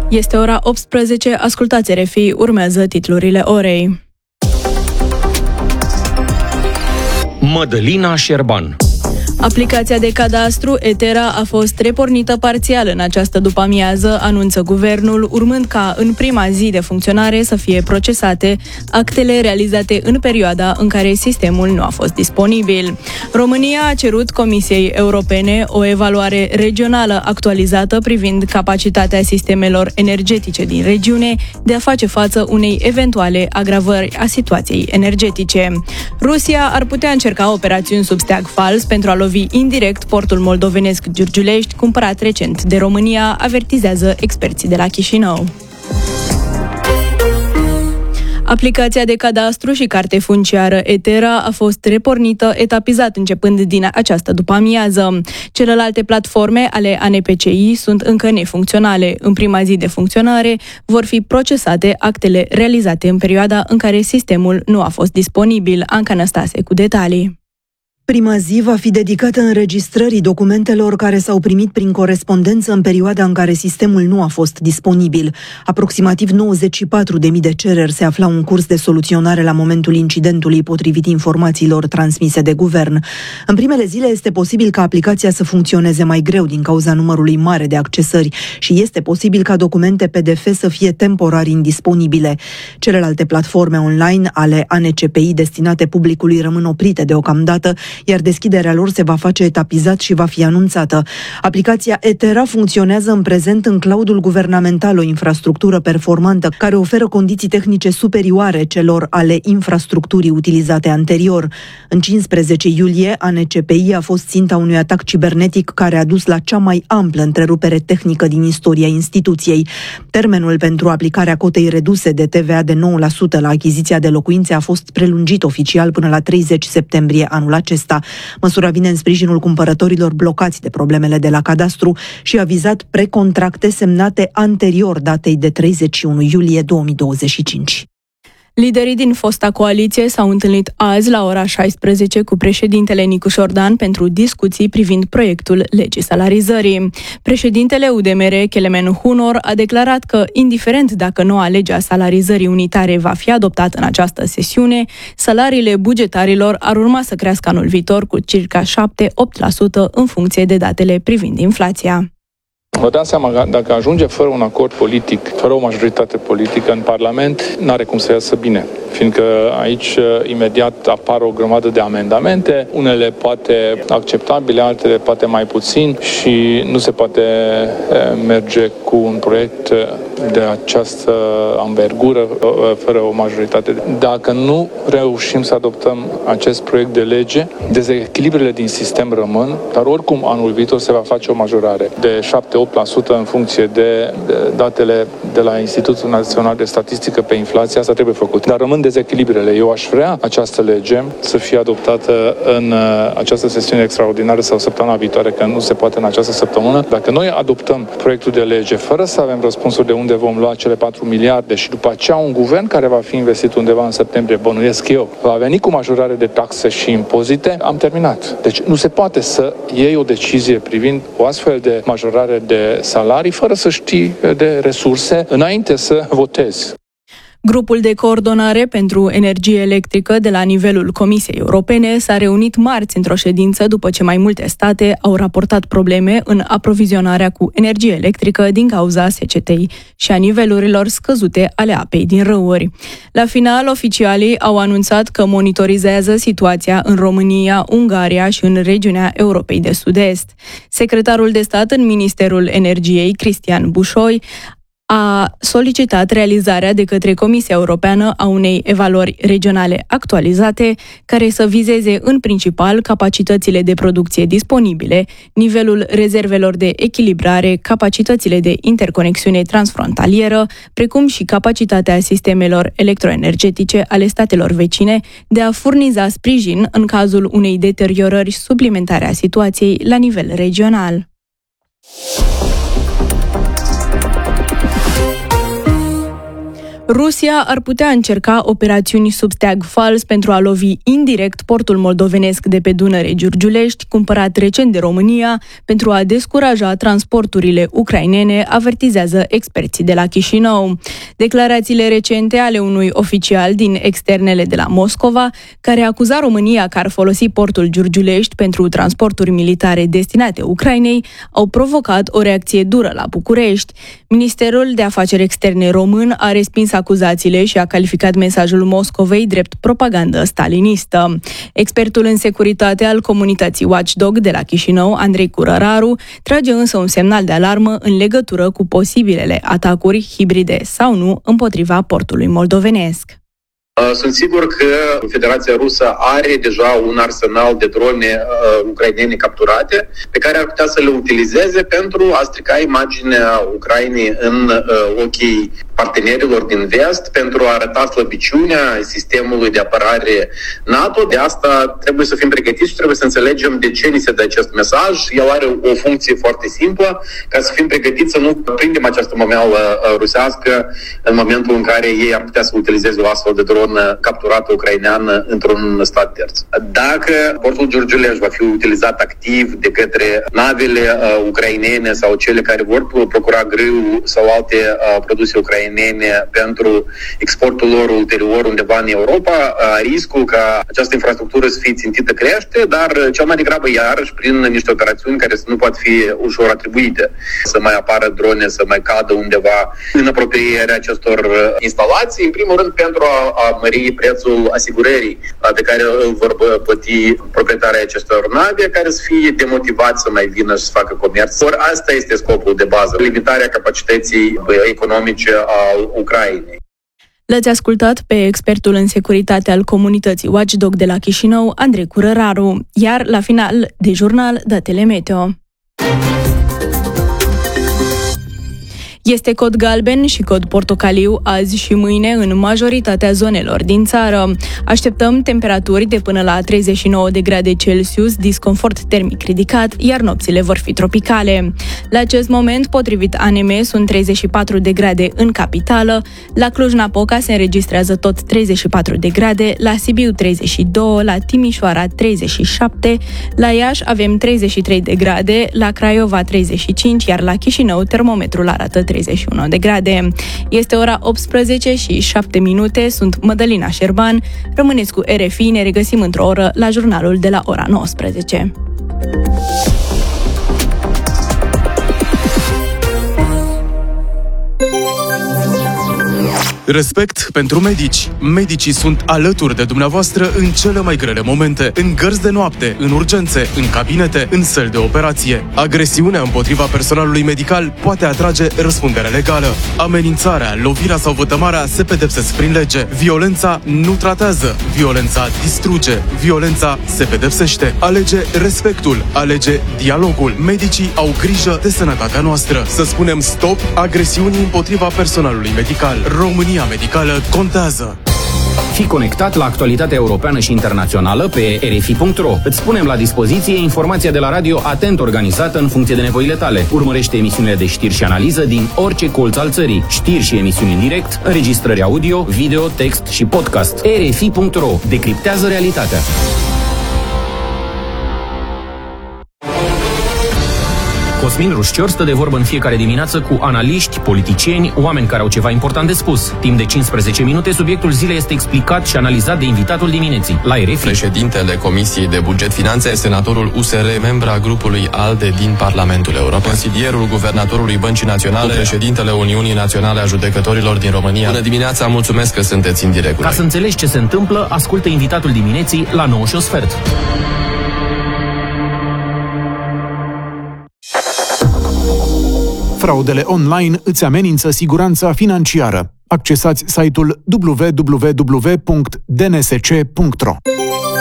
Este ora 18, ascultați RFI, urmează titlurile orei. Mădălina Șerban. Aplicația de cadastru Etera a fost repornită parțial în această după-amiază, anunță guvernul, urmând ca în prima zi de funcționare să fie procesate actele realizate în perioada în care sistemul nu a fost disponibil. România a cerut Comisiei Europene o evaluare regională actualizată privind capacitatea sistemelor energetice din regiune de a face față unei eventuale agravări a situației energetice. Rusia ar putea încerca operațiuni sub steag fals pentru a lovi indirect portul moldovenesc Giurgiulești, cumpărat recent de România, avertizează experții de la Chișinău. Aplicația de cadastru și carte funciară Etera a fost repornită etapizat începând din această după-amiază. Celelalte platforme ale ANPCI sunt încă nefuncționale. În prima zi de funcționare vor fi procesate actele realizate în perioada în care sistemul nu a fost disponibil. Anca Năstase cu detalii. Prima zi va fi dedicată înregistrării documentelor care s-au primit prin corespondență în perioada în care sistemul nu a fost disponibil. Aproximativ 94.000 de cereri se aflau în curs de soluționare la momentul incidentului, potrivit informațiilor transmise de guvern. În primele zile este posibil ca aplicația să funcționeze mai greu din cauza numărului mare de accesări și este posibil ca documente PDF să fie temporar indisponibile. Celelalte platforme online ale ANCPI destinate publicului rămân oprite deocamdată, iar deschiderea lor se va face etapizat și va fi anunțată. Aplicația Etera funcționează în prezent în cloudul guvernamental, o infrastructură performantă care oferă condiții tehnice superioare celor ale infrastructurii utilizate anterior. În 15 iulie, ANCPI a fost ținta unui atac cibernetic care a dus la cea mai amplă întrerupere tehnică din istoria instituției. Termenul pentru aplicarea cotei reduse de TVA de 9% la achiziția de locuințe a fost prelungit oficial până la 30 septembrie anul acesta. Măsura vine în sprijinul cumpărătorilor blocați de problemele de la cadastru și a vizat precontracte semnate anterior datei de 31 iulie 2025. Liderii din fosta coaliție s-au întâlnit azi la ora 16 cu președintele Nicu Șordan pentru discuții privind proiectul legii salarizării. Președintele UDMR, Kelemen Hunor, a declarat că, indiferent dacă noua lege a salarizării unitare va fi adoptată în această sesiune, salariile bugetarilor ar urma să crească anul viitor cu circa 7-8% în funcție de datele privind inflația. Vă dați seama, dacă ajunge fără un acord politic, fără o majoritate politică în Parlament, n-are cum să iasă bine. Fiindcă aici imediat apar o grămadă de amendamente, unele poate acceptabile, altele poate mai puțin și nu se poate merge cu un proiect de această anvergură fără o majoritate. Dacă nu reușim să adoptăm acest proiect de lege, dezechilibrele din sistem rămân, dar oricum anul viitor se va face o majorare de 7-8% în funcție de datele de la Institutul Național de Statistică pe inflație. Asta trebuie făcut. Dar rămân dezechilibrele. Eu aș vrea această lege să fie adoptată în această sesiune extraordinară sau săptămâna viitoare, că nu se poate în această săptămână. Dacă noi adoptăm proiectul de lege fără să avem răspunsuri de unde vom lua cele 4 miliarde și după aceea un guvern care va fi investit undeva în septembrie, bănuiesc eu, va veni cu majorare de taxe și impozite, am terminat. Deci nu se poate să iei o decizie privind o astfel de majorare de salarii fără să știi de resurse înainte să votezi. Grupul de coordonare pentru energie electrică de la nivelul Comisiei Europene s-a reunit marți într-o ședință după ce mai multe state au raportat probleme în aprovizionarea cu energie electrică din cauza secetei și a nivelurilor scăzute ale apei din râuri. La final, oficialii au anunțat că monitorizează situația în România, Ungaria și în regiunea Europei de Sud-Est. Secretarul de stat în Ministerul Energiei, Cristian Bușoi, a solicitat realizarea de către Comisia Europeană a unei evaluări regionale actualizate, care să vizeze în principal capacitățile de producție disponibile, nivelul rezervelor de echilibrare, capacitățile de interconexiune transfrontalieră, precum și capacitatea sistemelor electroenergetice ale statelor vecine de a furniza sprijin în cazul unei deteriorări suplimentare a situației la nivel regional. Rusia ar putea încerca operațiuni sub steag fals pentru a lovi indirect portul moldovenesc de pe Dunăre Giurgiulești, cumpărat recent de România, pentru a descuraja transporturile ucrainene, avertizează experții de la Chișinău. Declarațiile recente ale unui oficial din externele de la Moscova, care acuza România că ar folosi portul Giurgiulești pentru transporturi militare destinate Ucrainei, au provocat o reacție dură la București. Ministerul de Afaceri Externe român a respins acuzațiile și a calificat mesajul Moscovei drept propagandă stalinistă. Expertul în securitate al comunității Watchdog de la Chișinău, Andrei Curăraru, trage însă un semnal de alarmă în legătură cu posibilele atacuri hibride sau nu împotriva portului moldovenesc. Sunt sigur că Federația Rusă are deja un arsenal de drone ucrainene capturate pe care ar putea să le utilizeze pentru a strica imaginea Ucrainei în ochii partenerilor din vest, pentru a arăta slăbiciunea sistemului de apărare NATO. De asta trebuie să fim pregătiți și trebuie să înțelegem de ce ni se dă acest mesaj. El are o funcție foarte simplă, ca să fim pregătiți să nu prindem această momeală rusească în momentul în care ei ar putea să utilizeze o astfel de dronă capturată ucraineană într-un stat terț. Dacă portul Giurgiulești va fi utilizat activ de către navele ucrainene sau cele care vor procura grâu sau alte produse ucrainene pentru exportul lor ulterior undeva în Europa, riscul ca această infrastructură să fie țintită crește, dar cel mai degrabă iarăși prin niște operațiuni care nu pot fi ușor atribuite. Să mai apară drone, să mai cadă undeva în apropierea acestor instalații, în primul rând pentru a mări prețul asigurării pe care îl vor plăti proprietarii acestor nave, care să fie demotivați să mai vină și să facă comerț. Ori asta este scopul de bază, limitarea capacității economice al Ucrainei. L-ați ascultat pe expertul în securitate al comunității Watchdog de la Chișinău, Andrei Curăraru, iar la final de jurnal, datele meteo. Este cod galben și cod portocaliu azi și mâine în majoritatea zonelor din țară. Așteptăm temperaturi de până la 39 de grade Celsius, disconfort termic ridicat, iar nopțile vor fi tropicale. La acest moment, potrivit ANM, sunt 34 de grade în capitală, la Cluj-Napoca se înregistrează tot 34 de grade, la Sibiu 32, la Timișoara 37, la Iași avem 33 de grade, la Craiova 35, iar la Chișinău termometrul arată 31 de grade. Este ora 18 și 7 minute, sunt Mădălina Șerban. Rămâneți cu RFI, ne regăsim într-o oră la jurnalul de la ora 19. Respect pentru medici. Medicii sunt alături de dumneavoastră în cele mai grele momente, în gărzi de noapte, în urgențe, în cabinete, în săli de operație. Agresiunea împotriva personalului medical poate atrage răspundere legală. Amenințarea, lovirea sau vătămarea se pedepsesc prin lege. Violența nu tratează, violența distruge, violența se pedepsește. Alege respectul, alege dialogul. Medicii au grijă de sănătatea noastră. Să spunem stop agresiunii împotriva personalului medical. România medicală contează. Fii conectat la actualitatea europeană și internațională pe rfi.ro. Îți punem la dispoziție informația de la radio atent organizată în funcție de nevoile tale. Urmărește emisiunile de știri și analiză din orice colț al țării. Știri și emisiuni în direct, înregistrări audio, video, text și podcast. rfi.ro. Decriptează realitatea. Cosmin Rușcior stă de vorbă în fiecare dimineață cu analiști, politicieni, oameni care au ceva important de spus. Timp de 15 minute, subiectul zilei este explicat și analizat de invitatul dimineții. La RFI. Președintele Comisiei de Buget Finanțe, senatorul USR, membra grupului ALDE din Parlamentul European, consilierul guvernatorului Băncii Naționale, președintele Uniunii Naționale a Judecătorilor din România. Bună dimineața, mulțumesc că sunteți în direct. Ca să înțelegi ce se întâmplă, ascultă invitatul dimineții la 9:15. Fraudele online îți amenință siguranța financiară. Accesați site-ul www.dnsc.ro.